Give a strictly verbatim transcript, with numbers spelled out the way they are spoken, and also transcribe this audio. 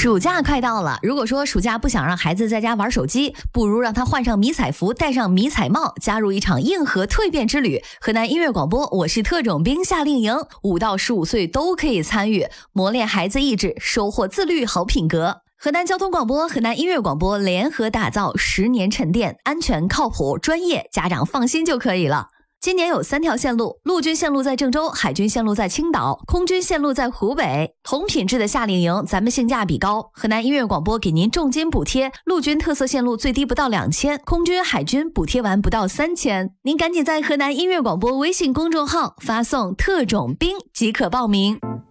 暑假快到了，如果说暑假不想让孩子在家玩手机，不如让他换上迷彩服，戴上迷彩帽，加入一场硬核蜕变之旅。河南音乐广播，我是特种兵夏令营，五到十五岁都可以参与，磨练孩子意志，收获自律好品格。河南交通广播、河南音乐广播联合打造十年沉淀，安全靠谱专业，家长放心就可以了。今年有三条线路，陆军线路在郑州，海军线路在青岛，空军线路在湖北。同品质的夏令营，咱们性价比高。河南音乐广播给您重金补贴，陆军特色线路最低不到两千，空军海军补贴完不到三千。您赶紧在河南音乐广播微信公众号发送特种兵即可报名。